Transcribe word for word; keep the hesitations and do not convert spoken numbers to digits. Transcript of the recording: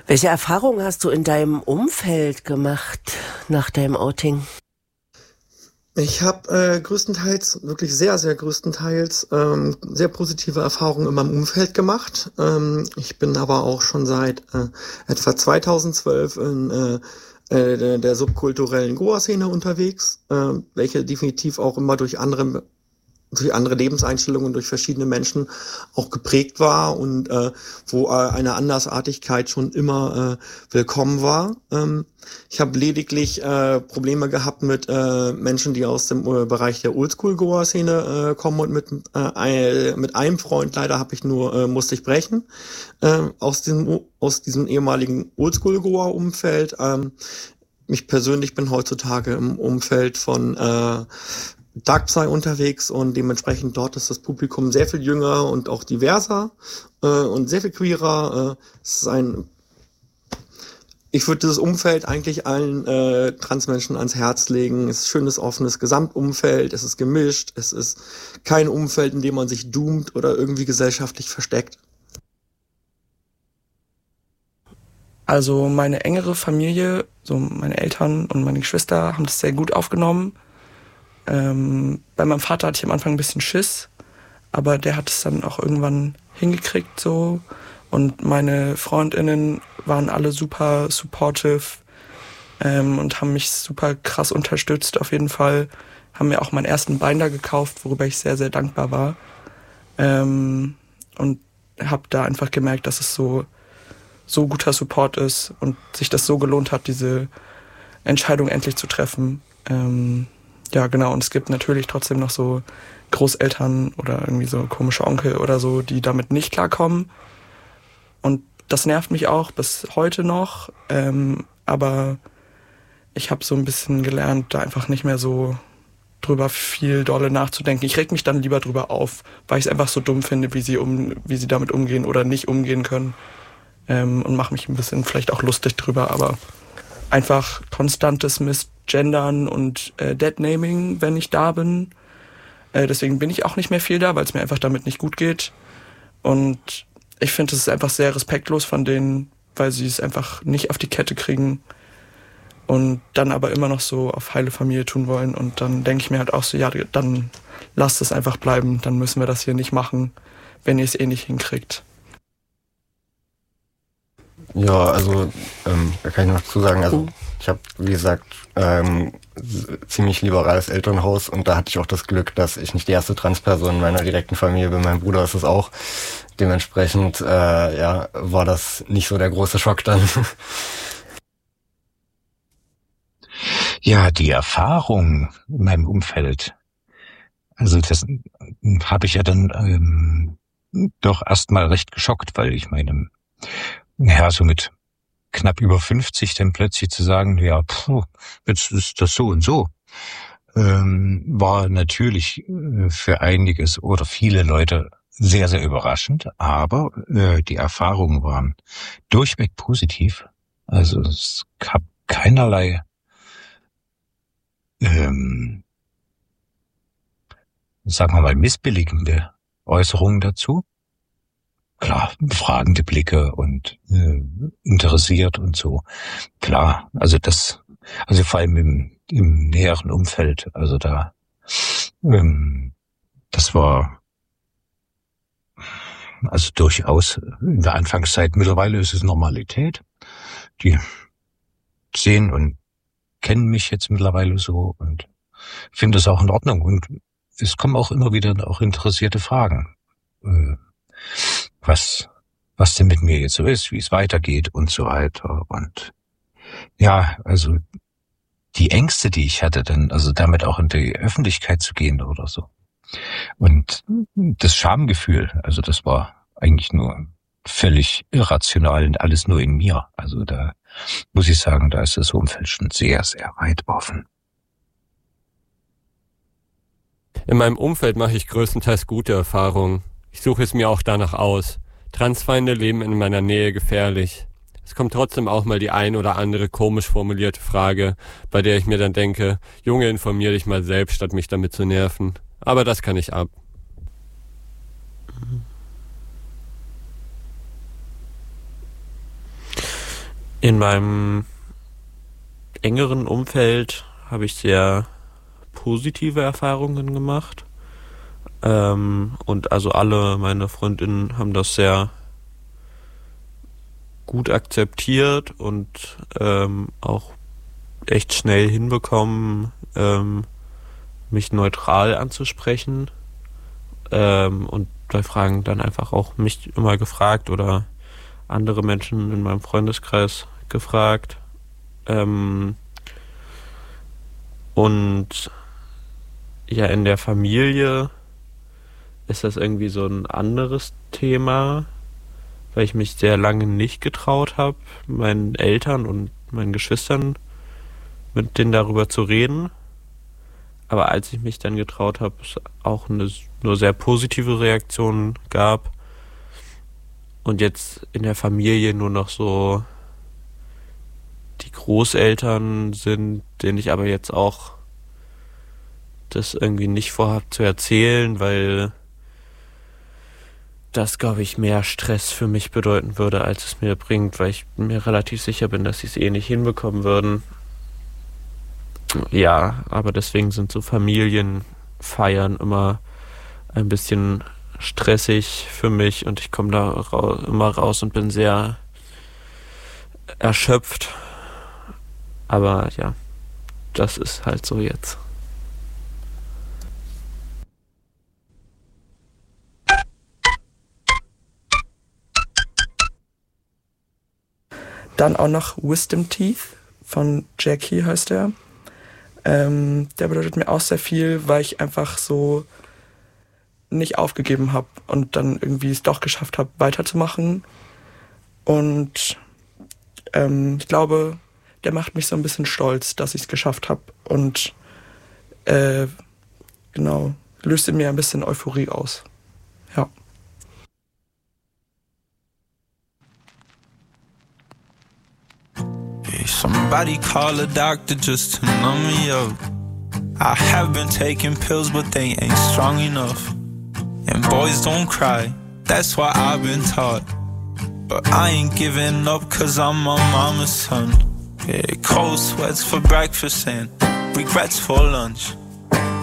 Welche Erfahrungen hast du in deinem Umfeld gemacht nach deinem Outing? Ich habe äh, größtenteils, wirklich sehr, sehr größtenteils ähm, sehr positive Erfahrungen in meinem Umfeld gemacht. Ähm, ich bin aber auch schon seit äh, etwa zweitausendzwölf in äh, äh, der, der subkulturellen Goa-Szene unterwegs, äh, welche definitiv auch immer durch andere durch andere Lebenseinstellungen, durch verschiedene Menschen auch geprägt war und äh, wo äh, eine Andersartigkeit schon immer äh, willkommen war. Ähm, ich habe lediglich äh, Probleme gehabt mit äh, Menschen, die aus dem äh, Bereich der Oldschool-Goa-Szene äh, kommen und mit äh, mit einem Freund leider habe ich nur äh, musste ich brechen äh, aus diesem aus diesem ehemaligen Oldschool-Goa-Umfeld. Ähm, ich persönlich bin heutzutage im Umfeld von äh, Dark Psy unterwegs und dementsprechend dort ist das Publikum sehr viel jünger und auch diverser äh, und sehr viel queerer. Äh, es ist ein, ich würde dieses Umfeld eigentlich allen äh, Transmenschen ans Herz legen. Es ist ein schönes, offenes Gesamtumfeld, es ist gemischt, es ist kein Umfeld, in dem man sich doomt oder irgendwie gesellschaftlich versteckt. Also meine engere Familie, so meine Eltern und meine Geschwister haben das sehr gut aufgenommen. Ähm, bei meinem Vater hatte ich am Anfang ein bisschen Schiss, aber der hat es dann auch irgendwann hingekriegt so. Und meine FreundInnen waren alle super supportive ähm, und haben mich super krass unterstützt auf jeden Fall. Haben mir auch meinen ersten Binder gekauft, worüber ich sehr, sehr dankbar war. Ähm, und habe da einfach gemerkt, dass es so, so guter Support ist und sich das so gelohnt hat, diese Entscheidung endlich zu treffen. Ähm, Ja, genau. Und es gibt natürlich trotzdem noch so Großeltern oder irgendwie so komische Onkel oder so, die damit nicht klarkommen. Und das nervt mich auch bis heute noch. Ähm, aber ich habe so ein bisschen gelernt, da einfach nicht mehr so drüber viel dolle nachzudenken. Ich reg mich dann lieber drüber auf, weil ich es einfach so dumm finde, wie sie um, wie sie damit umgehen oder nicht umgehen können. Ähm, und mache mich ein bisschen vielleicht auch lustig drüber, aber einfach konstantes Misgendern und äh, Deadnaming, wenn ich da bin. Äh, deswegen bin ich auch nicht mehr viel da, weil es mir einfach damit nicht gut geht. Und ich finde, es ist einfach sehr respektlos von denen, weil sie es einfach nicht auf die Kette kriegen und dann aber immer noch so auf heile Familie tun wollen. Und dann denke ich mir halt auch so, ja, dann lasst es einfach bleiben, dann müssen wir das hier nicht machen, wenn ihr es eh nicht hinkriegt. Ja, also ähm, da kann ich noch zu sagen, also ich habe, wie gesagt, ähm, ziemlich liberales Elternhaus und da hatte ich auch das Glück, dass ich nicht die erste Transperson in meiner direkten Familie bin. Mein Bruder ist es auch. Dementsprechend äh, ja, war das nicht so der große Schock dann. Ja, die Erfahrung in meinem Umfeld, also das habe ich ja dann ähm, doch erstmal recht geschockt, weil ich meine, ja, so mit knapp über fünfzig dann plötzlich zu sagen, ja, puh, jetzt ist das so und so, ähm, war natürlich äh, für einiges oder viele Leute sehr, sehr überraschend, aber äh, die Erfahrungen waren durchweg positiv. Also es gab keinerlei ähm, sagen wir mal missbilligende Äußerungen dazu. Klar, fragende Blicke und äh, interessiert und so. Klar, also das, also vor allem im, im näheren Umfeld, also da, ähm, das war also durchaus in der Anfangszeit. Mittlerweile ist es Normalität. Die sehen und kennen mich jetzt mittlerweile so und finden es auch in Ordnung. Und es kommen auch immer wieder auch interessierte Fragen. Äh, was, was denn mit mir jetzt so ist, wie es weitergeht und so weiter. Und ja, also die Ängste, die ich hatte, dann, also damit auch in die Öffentlichkeit zu gehen oder so. Und das Schamgefühl, also das war eigentlich nur völlig irrational und alles nur in mir. Also da muss ich sagen, da ist das Umfeld schon sehr, sehr weit offen. In meinem Umfeld mache ich größtenteils gute Erfahrungen. Ich suche es mir auch danach aus. Transfeinde leben in meiner Nähe gefährlich. Es kommt trotzdem auch mal die ein oder andere komisch formulierte Frage, bei der ich mir dann denke, Junge, informier dich mal selbst, statt mich damit zu nerven. Aber das kann ich ab. In meinem engeren Umfeld habe ich sehr positive Erfahrungen gemacht. Ähm, und also alle meine Freundinnen haben das sehr gut akzeptiert und ähm, auch echt schnell hinbekommen, ähm, mich neutral anzusprechen. Ähm, und bei Fragen dann einfach auch mich immer gefragt oder andere Menschen in meinem Freundeskreis gefragt. Ähm, und ja, in der Familie ist das irgendwie so ein anderes Thema, weil ich mich sehr lange nicht getraut habe, meinen Eltern und meinen Geschwistern mit denen darüber zu reden. Aber als ich mich dann getraut habe, es auch eine nur sehr positive Reaktion gab. Und jetzt in der Familie nur noch so die Großeltern sind, denen ich aber jetzt auch das irgendwie nicht vorhab zu erzählen, weil das, glaube ich, mehr Stress für mich bedeuten würde, als es mir bringt, weil ich mir relativ sicher bin, dass sie es eh nicht hinbekommen würden. Ja, aber deswegen sind so Familienfeiern immer ein bisschen stressig für mich und ich komme da ra- immer raus und bin sehr erschöpft. Aber ja, das ist halt so jetzt. Dann auch noch Wisdom Teeth von Jackie heißt der. Ähm, der bedeutet mir auch sehr viel, weil ich einfach so nicht aufgegeben habe und dann irgendwie es doch geschafft habe, weiterzumachen. Und ähm, ich glaube, der macht mich so ein bisschen stolz, dass ich es geschafft habe. Und äh, genau, löst in mir ein bisschen Euphorie aus. Ja. Somebody call a doctor just to numb me up. I have been taking pills, but they ain't strong enough. And boys don't cry, that's why I've been taught. But I ain't giving up, cause I'm my mama's son. Yeah, cold sweats for breakfast and regrets for lunch.